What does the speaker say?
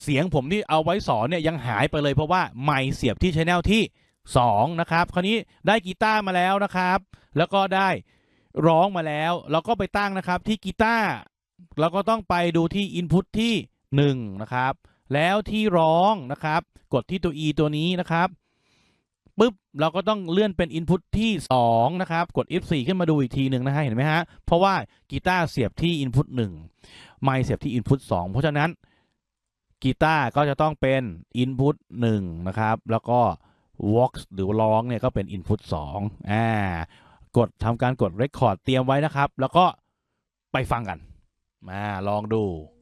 เสียงผมที่เอาไว้สอนเนี่ยยังหายไปเลยเพราะว่าไมค์เสียบที่ channel ที่2นะครับคราวนี้ได้กีตาร์มาแล้วนะครับแล้วก็ได้ร้องมาแล้วเราก็ไปตั้งนะครับที่กีตาร์เราก็ต้องไปดูที่ input ที่1นะครับแล้วที่ร้องนะครับกดที่ตัว e ตัวนี้นะครับปุ๊บเราก็ต้องเลื่อนเป็น input ที่2นะครับกด F4 ขึ้นมาดูอีกทีหนึ่งนะฮะเห็นไหมฮะเพราะว่ากีตาร์เสียบที่ input 1ไมค์เสียบที่ input 2เพราะฉะนั้นกีตาร์ก็จะต้องเป็น input 1นะครับแล้วก็ vox หรือร้องเนี่ยก็เป็น input 2กดทำการกด record เตรียมไว้นะครับแล้วก็ไปฟังกันมาลองดู